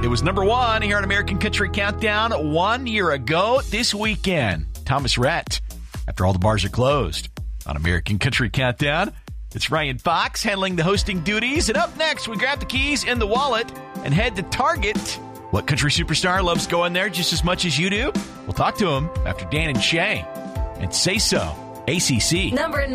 It was number 1 here on American Country Countdown 1 year ago this weekend. Thomas Rhett, After All the Bars Are Closed. On American Country Countdown, it's Ryan Fox handling the hosting duties. And up next, we grab the keys in the wallet and head to Target. What country superstar loves going there just as much as you do? We'll talk to him after Dan and Shay. And Say So, ACC. Number